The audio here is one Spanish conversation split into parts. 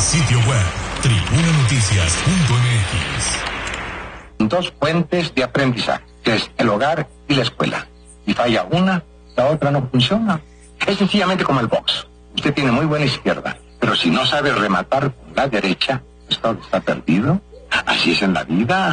Sitio web, tribunanoticias.mx. Dos fuentes de aprendizaje, que es el hogar y la escuela. Si falla una, la otra no funciona. Es sencillamente como el box. Usted tiene muy buena izquierda, pero si no sabe rematar con la derecha, todo está perdido. Así es en la vida.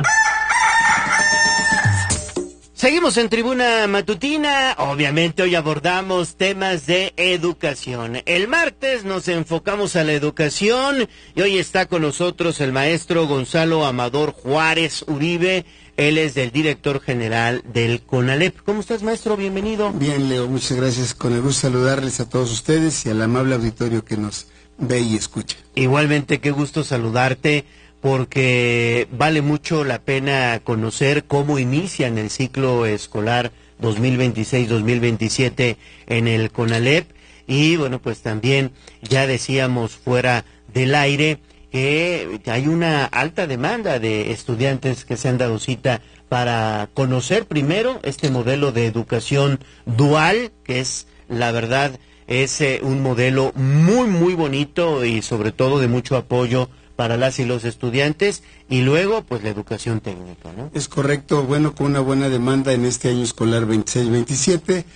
Seguimos en Tribuna Matutina. Obviamente hoy abordamos temas de educación. El martes nos enfocamos a la educación y hoy está con nosotros el maestro Gonzalo Amador Juárez Uribe. Él es el director general del CONALEP. ¿Cómo estás, maestro? Bienvenido. Bien, Leo, muchas gracias. Con el gusto saludarles a todos ustedes y al amable auditorio que nos ve y escucha. Igualmente, qué gusto saludarte, porque vale mucho la pena conocer cómo inician el ciclo escolar 2026-2027 en el CONALEP. Y bueno, pues también ya decíamos fuera del aire que hay una alta demanda de estudiantes que se han dado cita para conocer primero este modelo de educación dual, que es, la verdad, es un modelo muy, muy bonito y sobre todo de mucho apoyo para las y los estudiantes, y luego pues la educación técnica, ¿no? Es correcto, bueno, con una buena demanda en este año escolar 26-27,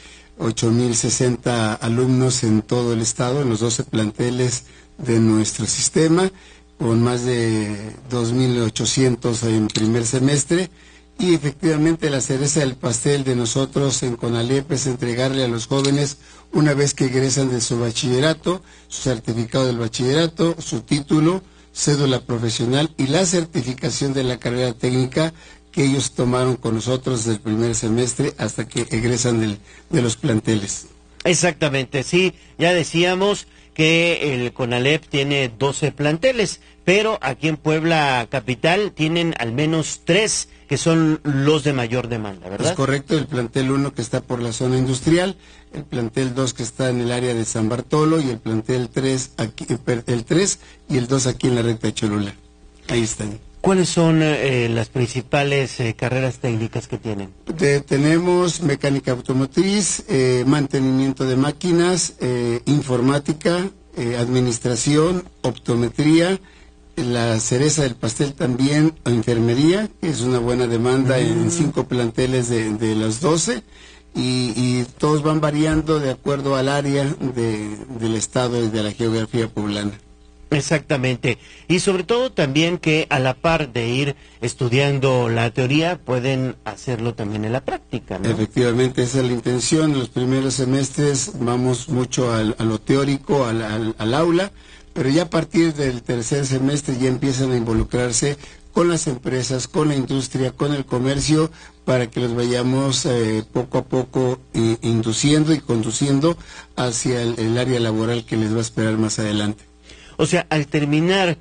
8,060 alumnos en todo el estado, en los 12 planteles de nuestro sistema, con más de 2,800 en primer semestre, y efectivamente la cereza del pastel de nosotros en CONALEP es entregarle a los jóvenes, una vez que egresan de su bachillerato, su certificado del bachillerato, su título, cédula profesional y la certificación de la carrera técnica que ellos tomaron con nosotros desde el primer semestre hasta que egresan de los planteles. Exactamente, sí, ya decíamos que el CONALEP tiene 12 planteles, pero aquí en Puebla Capital tienen al menos 3 que son los de mayor demanda, ¿verdad? Es correcto, el plantel 1 que está por la zona industrial, el plantel 2 que está en el área de San Bartolo y el plantel 3, aquí, el 3 y el 2 aquí en la recta de Cholula. Ahí están. ¿Cuáles son las principales carreras técnicas que tienen? Tenemos mecánica automotriz, mantenimiento de máquinas, informática, administración, optometría, la cereza del pastel también, enfermería, que es una buena demanda en 5 planteles de los 12, y todos van variando de acuerdo al área del estado y de la geografía poblana. Exactamente, y sobre todo también que a la par de ir estudiando la teoría pueden hacerlo también en la práctica, ¿no? Efectivamente, esa es la intención. En los primeros semestres vamos mucho a lo teórico, al aula, pero ya a partir del tercer semestre ya empiezan a involucrarse con las empresas, con la industria, con el comercio, para que los vayamos poco a poco induciendo y conduciendo hacia el área laboral que les va a esperar más adelante. O sea, al terminar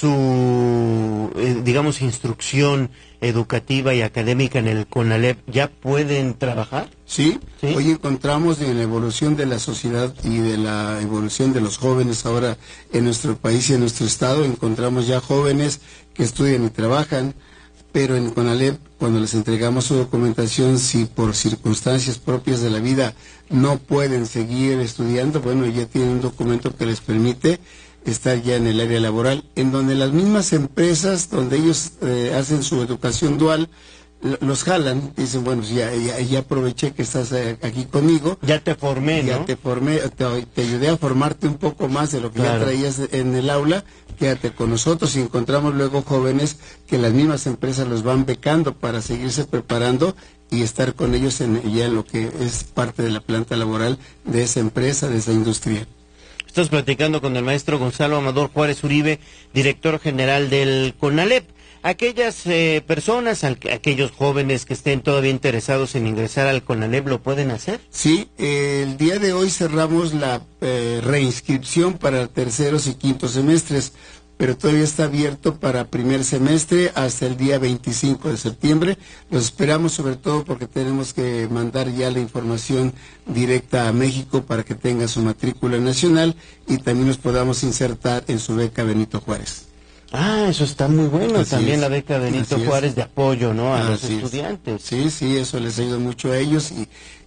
su, digamos, instrucción educativa y académica en el CONALEP, ¿ya pueden trabajar? Sí, hoy encontramos en la evolución de la sociedad y de la evolución de los jóvenes ahora en nuestro país y en nuestro estado, encontramos ya jóvenes que estudian y trabajan, pero en CONALEP, cuando les entregamos su documentación, si por circunstancias propias de la vida no pueden seguir estudiando, bueno, ya tienen un documento que les permite estar ya en el área laboral, en donde las mismas empresas donde ellos hacen su educación dual, los jalan, dicen, bueno, ya aproveché que estás aquí conmigo. Ya te formé, ¿no? Ya te formé, te ayudé a formarte un poco más de lo que ya traías en el aula, quédate con nosotros, y encontramos luego jóvenes que las mismas empresas los van becando para seguirse preparando y estar con ellos ya en lo que es parte de la planta laboral de esa empresa, de esa industria. Estás platicando con el maestro Gonzalo Amador Juárez Uribe, director general del CONALEP. Aquellas personas, aquellos jóvenes que estén todavía interesados en ingresar al CONALEP, ¿lo pueden hacer? Sí, el día de hoy cerramos la reinscripción para terceros y quintos semestres, pero todavía está abierto para primer semestre hasta el día 25 de septiembre. Los esperamos sobre todo porque tenemos que mandar ya la información directa a México para que tenga su matrícula nacional y también nos podamos insertar en su beca Benito Juárez. Ah, eso está muy bueno, Así también es. la beca Benito Juárez de apoyo, ¿no?, a los Así estudiantes. Sí, eso les ayuda mucho a ellos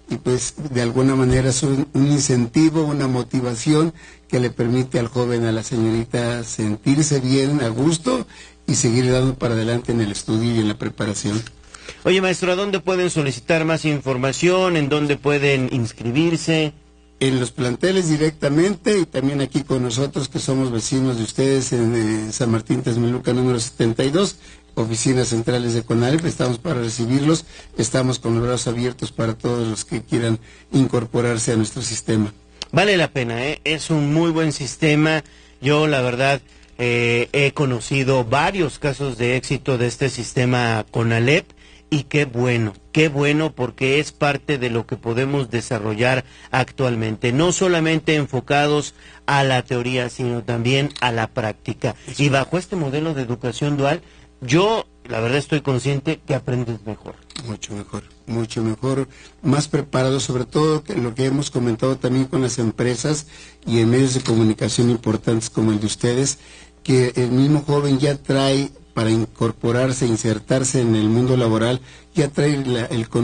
y pues de alguna manera son un incentivo, una motivación que le permite al joven, a la señorita sentirse bien, a gusto y seguir dando para adelante en el estudio y en la preparación. Oye, maestro, ¿a dónde pueden solicitar más información? ¿En dónde pueden inscribirse? En los planteles directamente y también aquí con nosotros que somos vecinos de ustedes en San Martín Texmelucan número 72, oficinas centrales de CONALEP, estamos para recibirlos, estamos con los brazos abiertos para todos los que quieran incorporarse a nuestro sistema. Vale la pena, es un muy buen sistema. Yo la verdad he conocido varios casos de éxito de este sistema CONALEP y qué bueno porque es parte de lo que podemos desarrollar actualmente, no solamente enfocados a la teoría sino también a la práctica. Y bajo este modelo de educación dual, yo la verdad estoy consciente que aprendes mejor. Mucho mejor, más preparado, sobre todo que lo que hemos comentado también con las empresas y en medios de comunicación importantes como el de ustedes, que el mismo joven ya trae para incorporarse, insertarse en el mundo laboral, ya trae el conocimiento